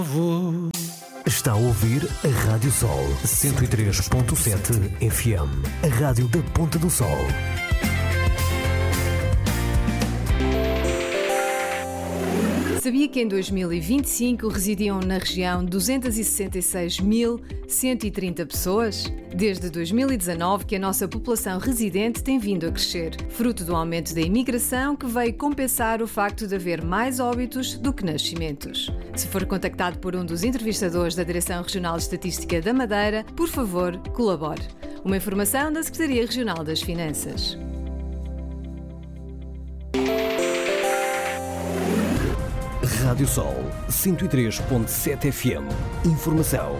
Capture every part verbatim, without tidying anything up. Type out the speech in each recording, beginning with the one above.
Está a ouvir a Rádio Sol cento e três ponto sete F M, a rádio da Ponta do Sol. Sabia que em dois mil e vinte e cinco residiam na região duzentos e sessenta e seis mil cento e trinta pessoas? Desde dois mil e dezanove que a nossa população residente tem vindo a crescer, fruto do aumento da imigração que veio compensar o facto de haver mais óbitos do que nascimentos. Se for contactado por um dos entrevistadores da Direção Regional de Estatística da Madeira, por favor, colabore. Uma informação da Secretaria Regional das Finanças. Rádio Sol cento e três ponto sete F M. Informação.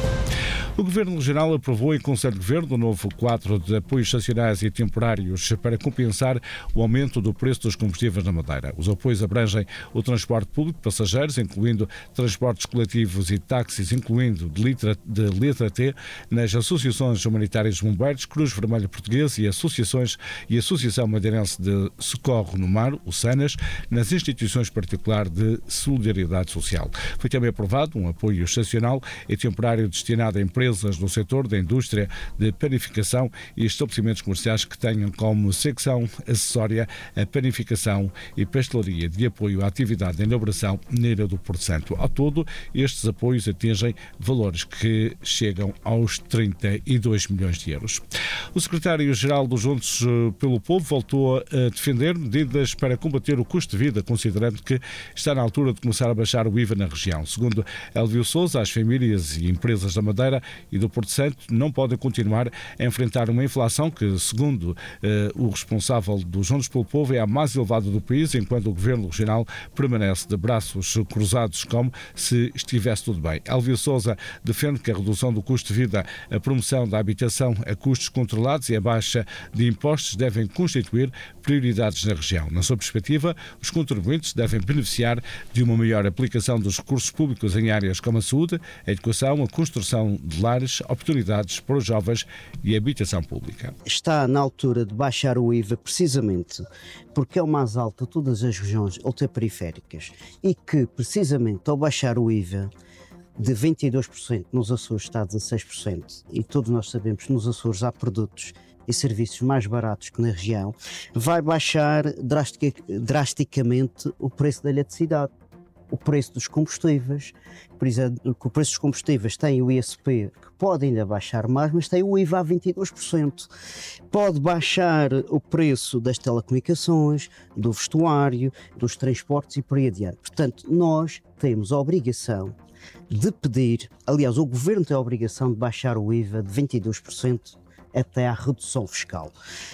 O Governo Regional aprovou em Conselho de Governo o novo quadro de apoios estacionais e temporários para compensar o aumento do preço dos combustíveis na Madeira. Os apoios abrangem o transporte público de passageiros, incluindo transportes coletivos e táxis, incluindo de letra, de letra T, nas associações humanitárias de bombeiros, Cruz Vermelha Portuguesa e associações e Associação Madeirense de Socorro no Mar, o SANAS, nas instituições particulares de solidariedade social. Foi também aprovado um apoio estacional e temporário destinado a empresas no setor da indústria de panificação e estabelecimentos comerciais que tenham como secção acessória a panificação e pastelaria de apoio à atividade de elaboração na Ilha do Porto Santo. Ao todo, estes apoios atingem valores que chegam aos trinta e dois milhões de euros. O secretário-geral dos Juntos pelo Povo voltou a defender medidas para combater o custo de vida, considerando que está na altura de começar a baixar o I V A na região. Segundo Elvio Sousa, as famílias e empresas da Madeira e do Porto Santo não podem continuar a enfrentar uma inflação que, segundo eh, o responsável dos Juntos pelo Povo, é a mais elevada do país, enquanto o Governo Regional permanece de braços cruzados como se estivesse tudo bem. Elvio Sousa defende que a redução do custo de vida, a promoção da habitação a custos controlados e a baixa de impostos devem constituir prioridades na região. Na sua perspectiva, os contribuintes devem beneficiar de uma maior aplicação dos recursos públicos em áreas como a saúde, a educação, a construção de lares, oportunidades para os jovens e habitação pública. Está na altura de baixar o I V A precisamente porque é o mais alto de todas as regiões ultraperiféricas e que precisamente ao baixar o I V A de vinte e dois por cento nos Açores está a dezasseis por cento e todos nós sabemos que nos Açores há produtos e serviços mais baratos que na região, vai baixar drastica, drasticamente o preço da eletricidade. O preço dos combustíveis, por exemplo, que o preço dos combustíveis tem o I S P, que pode ainda baixar mais, mas tem o I V A a vinte e dois por cento. Pode baixar o preço das telecomunicações, do vestuário, dos transportes e por aí adiante. Portanto, nós temos a obrigação de pedir, aliás, o Governo tem a obrigação de baixar o I V A de vinte e dois por cento até à redução fiscal.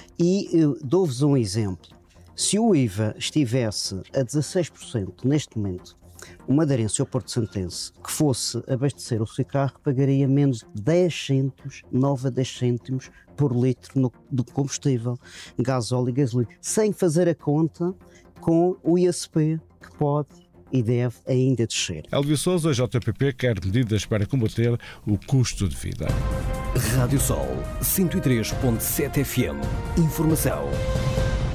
E eu dou-vos um exemplo. Se o I V A estivesse a dezasseis por cento neste momento, o madeirense ou porto santense que fosse abastecer o seu carro pagaria menos de dez cêntimos, nove a dez cêntimos por litro no, do combustível, gasóleo e gasolina, sem fazer a conta com o I S P que pode e deve ainda descer. Elvio Sousa, J P P, quer medidas para combater o custo de vida. Rádio Sol cento e três ponto sete F M. Informação.